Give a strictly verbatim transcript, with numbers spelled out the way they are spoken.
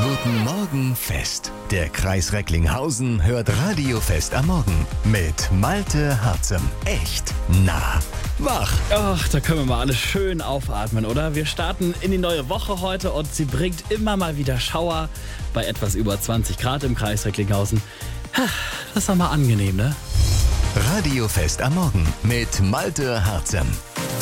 Guten Morgen Fest. Der Kreis Recklinghausen hört Radio Fest am Morgen mit Malte Harzem. Echt nah. Wach. Ach, da können wir mal alle schön aufatmen, oder? Wir starten in die neue Woche heute und sie bringt immer mal wieder Schauer bei etwas über zwanzig Grad im Kreis Recklinghausen. Das ist doch mal angenehm, ne? Radio Fest am Morgen mit Malte Harzem.